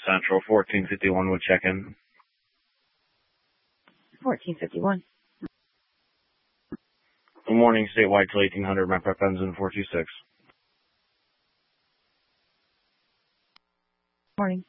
Central, 1451 would check in. 1451. Good morning, statewide till 1800, my prep ends in 426. Morning.